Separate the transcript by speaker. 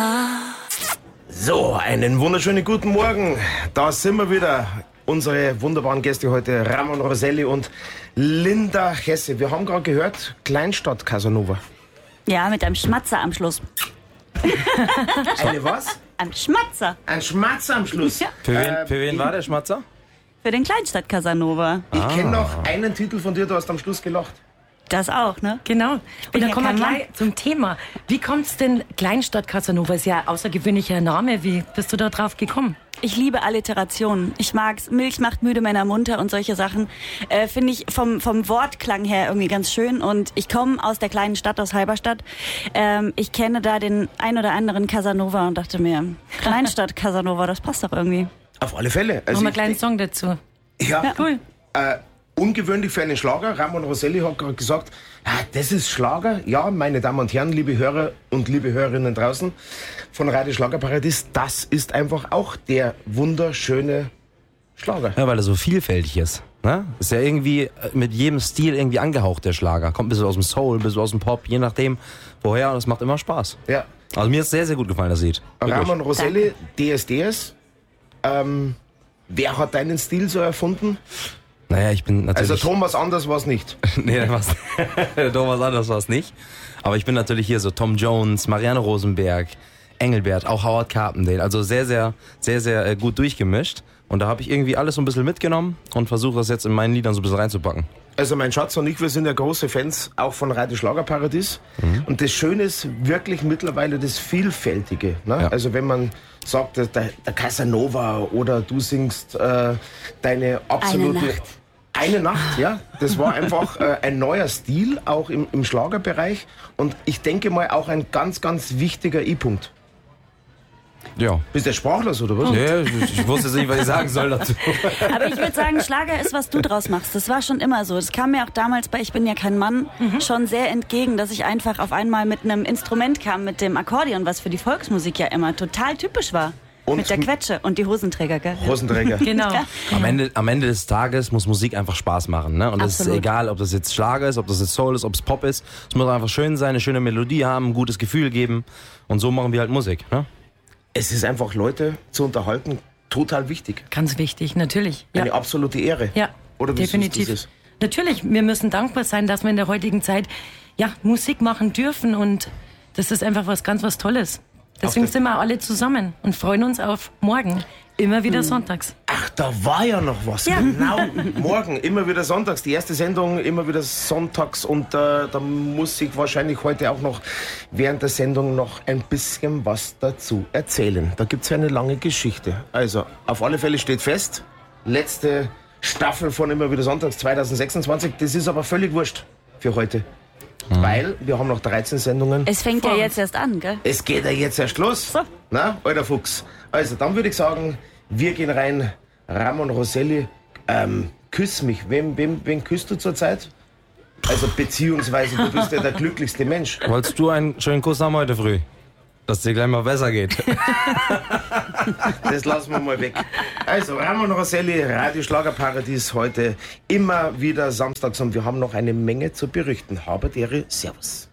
Speaker 1: So, einen wunderschönen guten Morgen. Da sind wir wieder. Unsere wunderbaren Gäste heute, Ramon Roselli und Linda Hesse. Wir haben gerade gehört, Kleinstadt Casanova.
Speaker 2: Ja, mit einem Schmatzer am Schluss.
Speaker 1: Eine was?
Speaker 2: Ein Schmatzer.
Speaker 1: Ein Schmatzer am Schluss.
Speaker 2: Ja.
Speaker 3: Für wen war der Schmatzer?
Speaker 2: Für den Kleinstadt Casanova.
Speaker 1: Ich kenne noch einen Titel von dir, du hast am Schluss gelacht.
Speaker 2: Das auch, ne?
Speaker 4: Genau. Und dann kommen wir
Speaker 2: kein
Speaker 4: gleich zum Thema. Wie kommt's denn Kleinstadt Casanova? Ist ja ein außergewöhnlicher Name. Wie bist du da drauf gekommen?
Speaker 2: Ich liebe Alliterationen. Ich mag's. Milch macht müde Männer munter und solche Sachen. Finde ich vom Wortklang her irgendwie ganz schön. Und ich komme aus der kleinen Stadt, aus Halberstadt. Ich kenne da den ein oder anderen Casanova und dachte mir, Kleinstadt Casanova, das passt doch irgendwie.
Speaker 1: Auf alle Fälle.
Speaker 4: Machen wir einen kleinen Song dazu.
Speaker 1: Ja,
Speaker 4: Cool.
Speaker 1: ungewöhnlich für einen Schlager. Ramon Roselli hat gerade gesagt, das ist Schlager. Ja, meine Damen und Herren, liebe Hörer und liebe Hörerinnen draußen von Radio Schlagerparadies, das ist einfach auch der wunderschöne Schlager.
Speaker 3: Ja, weil er so vielfältig ist. Ne? Ist ja irgendwie mit jedem Stil irgendwie angehaucht, der Schlager. Kommt ein bisschen aus dem Soul, ein bisschen aus dem Pop, je nachdem woher. Und es macht immer Spaß.
Speaker 1: Ja.
Speaker 3: Also mir ist sehr, sehr gut gefallen, das Lied. Wirklich.
Speaker 1: Ramon Roselli, DSDS. Wer hat deinen Stil so erfunden?
Speaker 3: Naja, ich bin natürlich...
Speaker 1: Also Thomas Anders war es nicht.
Speaker 3: Nee, Thomas Anders war es nicht. Aber ich bin natürlich hier so Tom Jones, Marianne Rosenberg, Engelbert, auch Howard Carpendale. Also sehr, sehr, sehr, sehr gut durchgemischt. Und da habe ich irgendwie alles so ein bisschen mitgenommen und versuche das jetzt in meinen Liedern so ein bisschen reinzupacken.
Speaker 1: Also mein Schatz und ich, wir sind ja große Fans auch von Radio Schlagerparadies. Und das Schöne ist wirklich mittlerweile das Vielfältige. Ne?
Speaker 3: Ja.
Speaker 1: Also wenn man sagt, der Casanova oder du singst deine absolute... Eine Nacht, ja. Das war einfach ein neuer Stil, auch im Schlagerbereich. Und ich denke mal auch ein ganz, ganz wichtiger I-Punkt.
Speaker 3: Ja.
Speaker 1: Bist du sprachlos oder was?
Speaker 3: Nee, ich wusste jetzt nicht, was ich sagen soll dazu.
Speaker 2: Aber ich würde sagen, Schlager ist, was du draus machst. Das war schon immer so. Das kam mir auch damals bei Ich bin ja kein Mann schon sehr entgegen, dass ich einfach auf einmal mit einem Instrument kam, mit dem Akkordeon, was für die Volksmusik ja immer total typisch war.
Speaker 1: Und
Speaker 2: mit der Quetsche und die Hosenträger, gell?
Speaker 1: Hosenträger.
Speaker 4: Genau.
Speaker 2: Ja.
Speaker 3: Am Ende des Tages muss Musik einfach Spaß machen. Ne? Und es ist
Speaker 2: Absolut.
Speaker 3: egal, ob das jetzt Schlager ist, ob das jetzt Soul ist, ob es Pop ist. Es muss einfach schön sein, eine schöne Melodie haben, ein gutes Gefühl geben. Und so machen wir halt Musik. Ne?
Speaker 1: Es ist einfach, Leute zu unterhalten, total wichtig.
Speaker 4: Ganz wichtig, natürlich. Ja,
Speaker 1: Eine absolute Ehre.
Speaker 4: ja
Speaker 1: Oder wie
Speaker 4: definitiv.
Speaker 1: siehst du das?
Speaker 4: Natürlich, wir müssen dankbar sein, dass wir in der heutigen Zeit Musik machen dürfen. Und das ist einfach was Tolles. Deswegen sind wir alle zusammen und freuen uns auf morgen. Immer wieder sonntags.
Speaker 1: Ach, da war ja noch was.
Speaker 4: Ja.
Speaker 1: Genau. Morgen, immer wieder sonntags. Die erste Sendung, immer wieder sonntags. Und da muss ich wahrscheinlich heute auch noch während der Sendung noch ein bisschen was dazu erzählen. Da gibt es ja eine lange Geschichte. Also, auf alle Fälle steht fest, letzte Staffel von Immer wieder sonntags 2026. Das ist aber völlig wurscht für heute. Weil wir haben noch 13 Sendungen.
Speaker 2: Es fängt ja jetzt erst an, gell?
Speaker 1: Es geht ja jetzt erst los.
Speaker 2: So.
Speaker 1: Na, alter Fuchs. Also, dann würde ich sagen, wir gehen rein. Ramon Roselli, küss mich. Wen küsst du zurzeit? Also, beziehungsweise, du bist ja der glücklichste Mensch.
Speaker 3: Wolltest du einen schönen Kuss haben heute früh? Dass es dir gleich mal besser geht.
Speaker 1: Das lassen wir mal weg. Also, Ramon Roselli, Radio Schlagerparadies, heute immer wieder samstags und wir haben noch eine Menge zu berichten. Haberdere, Servus.